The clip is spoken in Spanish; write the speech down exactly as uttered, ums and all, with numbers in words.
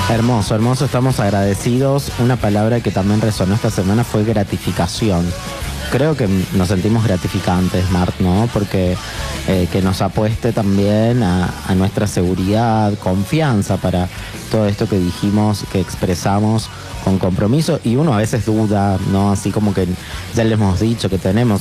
Hermoso, hermoso, estamos agradecidos. Una palabra que también resonó esta semana fue gratificación. Creo que nos sentimos gratificantes, Mart, ¿no? Porque eh, que nos apueste también a, a nuestra seguridad, confianza para todo esto que dijimos, que expresamos con compromiso. Y uno a veces duda, ¿no? Así como que ya le hemos dicho que tenemos